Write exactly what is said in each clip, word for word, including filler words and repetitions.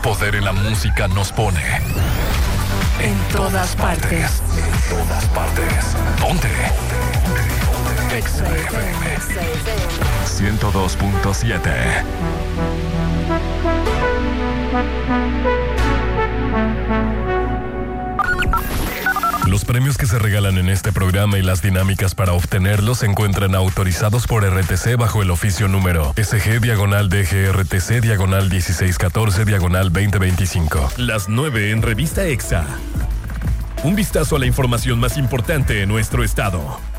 poder en la música nos pone en todas partes. En todas partes. Ponte. Exa F M ciento dos punto siete. Los premios que se regalan en este programa y las dinámicas para obtenerlos se encuentran autorizados por R T C bajo el oficio número S G diagonal D G R T C diagonal dieciséis catorce diagonal veinte veinticinco. Las nueve en Revista Exa. Un vistazo a la información más importante en nuestro estado.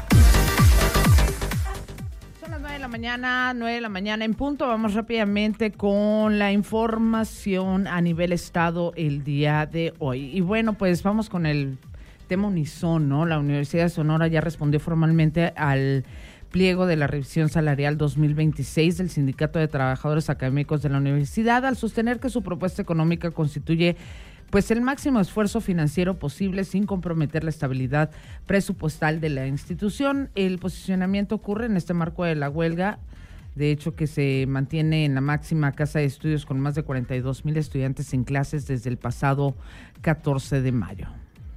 Son las nueve de la mañana, nueve de la mañana en punto. Vamos rápidamente con la información a nivel estado el día de hoy. Y bueno, pues vamos con el tema Unison, ¿no? La Universidad de Sonora ya respondió formalmente al pliego de la revisión salarial dos mil veintiséis del Sindicato de Trabajadores Académicos de la Universidad, al sostener que su propuesta económica constituye pues el máximo esfuerzo financiero posible sin comprometer la estabilidad presupuestal de la institución. El posicionamiento ocurre en este marco de la huelga, de hecho que se mantiene en la máxima casa de estudios con más de cuarenta y dos mil estudiantes en clases desde el pasado catorce de mayo.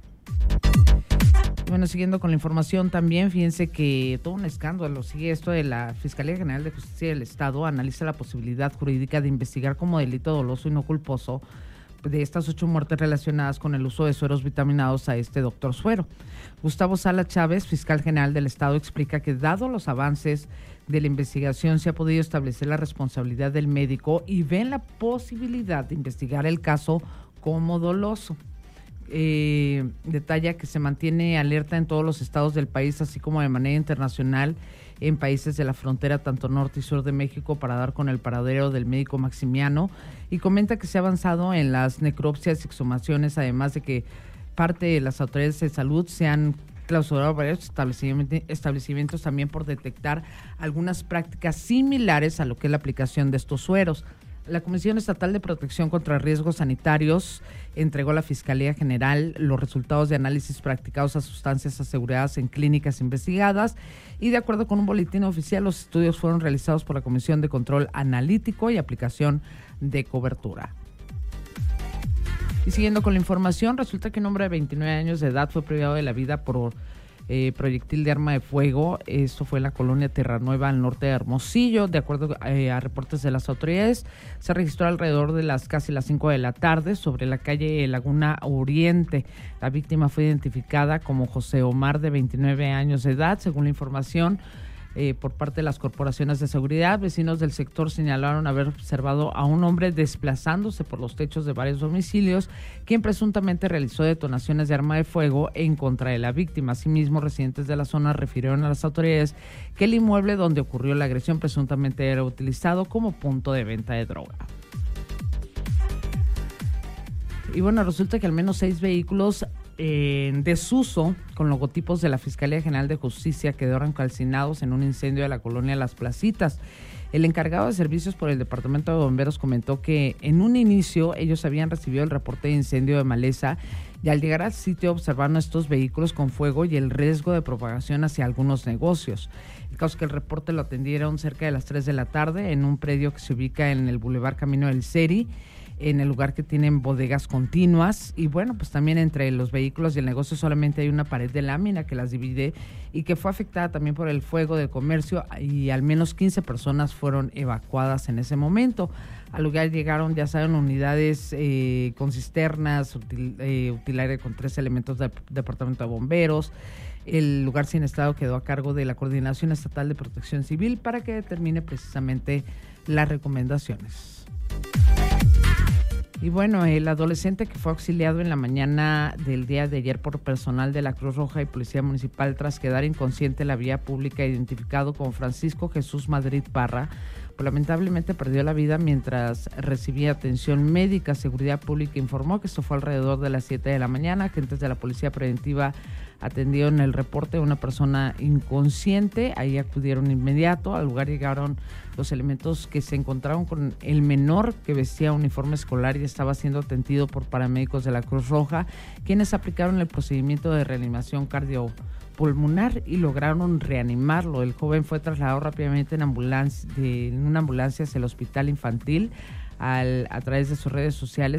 Bueno, siguiendo con la información también, fíjense que todo un escándalo sigue esto de la Fiscalía General de Justicia del Estado, analiza la posibilidad jurídica de investigar como delito doloso y no culposo de estas ocho muertes relacionadas con el uso de sueros vitaminados a este doctor Suero. Gustavo Sala Chávez, fiscal general del Estado, explica que dado los avances de la investigación se ha podido establecer la responsabilidad del médico y ven la posibilidad de investigar el caso como doloso. Eh, detalla que se mantiene alerta en todos los estados del país, así como de manera internacional en países de la frontera tanto norte y sur de México para dar con el paradero del médico Maximiano, y comenta que se ha avanzado en las necropsias y exhumaciones, además de que parte de las autoridades de salud se han clausurado varios establecimientos, establecimientos también por detectar algunas prácticas similares a lo que es la aplicación de estos sueros. La Comisión Estatal de Protección contra Riesgos Sanitarios entregó a la Fiscalía General los resultados de análisis practicados a sustancias aseguradas en clínicas investigadas y de acuerdo con un boletín oficial los estudios fueron realizados por la Comisión de Control Analítico y Aplicación de Cobertura. Y siguiendo con la información, resulta que un hombre de veintinueve años de edad fue privado de la vida por Eh, proyectil de arma de fuego. Esto fue en la colonia Terranueva al norte de Hermosillo. De acuerdo eh, a reportes de las autoridades, se registró alrededor de las casi las cinco de la tarde sobre la calle Laguna Oriente. La víctima fue identificada como José Omar, de veintinueve años de edad. Según la información eh, por parte de las corporaciones de seguridad, vecinos del sector señalaron haber observado a un hombre desplazándose por los techos de varios domicilios, quien presuntamente realizó detonaciones de arma de fuego en contra de la víctima. Asimismo, residentes de la zona refirieron a las autoridades que el inmueble donde ocurrió la agresión presuntamente era utilizado como punto de venta de droga. Y bueno, resulta que al menos seis vehículos en desuso con logotipos de la Fiscalía General de Justicia quedaron calcinados en un incendio de la colonia Las Placitas. El encargado de servicios por el Departamento de Bomberos comentó que en un inicio ellos habían recibido el reporte de incendio de maleza y al llegar al sitio observaron estos vehículos con fuego y el riesgo de propagación hacia algunos negocios. El caso es que el reporte lo atendieron cerca de las tres de la tarde en un predio que se ubica en el Boulevard Camino del Seri, en el lugar que tienen bodegas continuas. Y bueno, pues también entre los vehículos y el negocio solamente hay una pared de lámina que las divide y que fue afectada también por el fuego del comercio, y al menos quince personas fueron evacuadas en ese momento. Al lugar llegaron, ya saben, unidades eh, con cisternas, util, eh, utilaria con tres elementos del Departamento de Bomberos. El lugar sin estado quedó a cargo de la Coordinación Estatal de Protección Civil para que determine precisamente las recomendaciones. Y bueno, el adolescente que fue auxiliado en la mañana del día de ayer por personal de la Cruz Roja y Policía Municipal tras quedar inconsciente en la vía pública, identificado como Francisco Jesús Madrid Parra, pues lamentablemente perdió la vida mientras recibía atención médica. Seguridad Pública informó que esto fue alrededor de las siete de la mañana. Agentes de la Policía Preventiva atendieron el reporte de una persona inconsciente. Ahí acudieron de inmediato. Al lugar llegaron los elementos que se encontraron con el menor, que vestía uniforme escolar y estaba siendo atendido por paramédicos de la Cruz Roja, quienes aplicaron el procedimiento de reanimación cardiopulmonar y lograron reanimarlo. El joven fue trasladado rápidamente en, ambulancia, de, en una ambulancia hacia el hospital infantil. Al, a través de sus redes sociales